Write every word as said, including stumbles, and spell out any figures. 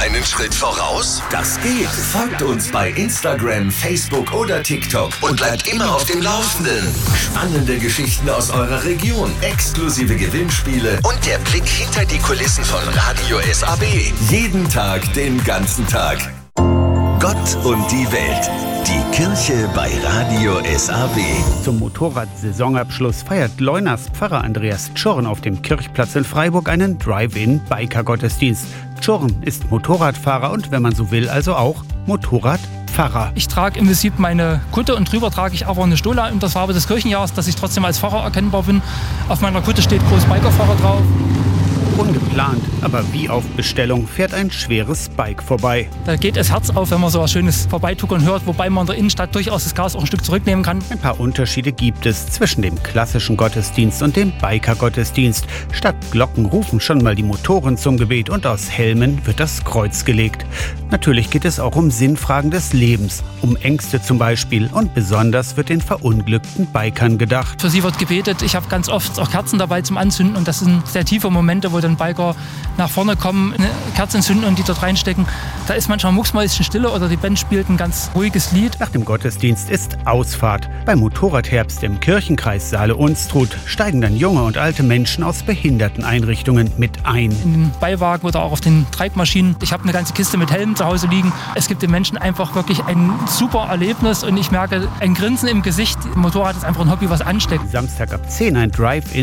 einen Schritt voraus? Das geht. Folgt uns bei Instagram, Facebook oder TikTok und bleibt immer auf dem Laufenden. Spannende Geschichten aus eurer Region, exklusive Gewinnspiele und der Blick hinter die Kulissen von Radio S A B. Jeden Tag, den ganzen Tag. Gott und die Welt. Die Kirche bei Radio S A B. Zum Motorrad-Saisonabschluss feiert Leuners Pfarrer Andreas Tschorn auf dem Kirchplatz in Freiburg einen Drive-In-Biker-Gottesdienst. Tschorn ist Motorradfahrer und, wenn man so will, also auch Motorradpfarrer. Ich trage im Prinzip meine Kutte und drüber trage ich aber eine Stola in der Farbe des Kirchenjahres, dass ich trotzdem als Pfarrer erkennbar bin. Auf meiner Kutte steht groß Bikerfahrer drauf. Ungeplant, aber wie auf Bestellung fährt ein schweres Bike vorbei. Da geht das Herz auf, wenn man so was Schönes vorbeituckern hört, wobei man in der Innenstadt durchaus das Gas auch ein Stück zurücknehmen kann. Ein paar Unterschiede gibt es zwischen dem klassischen Gottesdienst und dem Biker-Gottesdienst. Statt Glocken rufen schon mal die Motoren zum Gebet und aus Helmen wird das Kreuz gelegt. Natürlich geht es auch um Sinnfragen des Lebens, um Ängste zum Beispiel, und besonders wird den verunglückten Bikern gedacht. Für sie wird gebetet. Ich habe ganz oft auch Kerzen dabei zum Anzünden und das sind sehr tiefe Momente, wo dann Biker nach vorne kommen, eine Kerze entzünden und die dort reinstecken. Da ist manchmal mucksmäuschen Stille oder die Band spielt ein ganz ruhiges Lied. Nach dem Gottesdienst ist Ausfahrt. Beim Motorradherbst im Kirchenkreis Saale-Unstrut steigen dann junge und alte Menschen aus Behinderteneinrichtungen mit ein. In den Beiwagen oder auch auf den Treibmaschinen. Ich habe eine ganze Kiste mit Helmen zu Hause liegen. Es gibt den Menschen einfach wirklich ein super Erlebnis und ich merke ein Grinsen im Gesicht. Motorrad ist einfach ein Hobby, was ansteckt. Samstag ab zehn ein Drive-In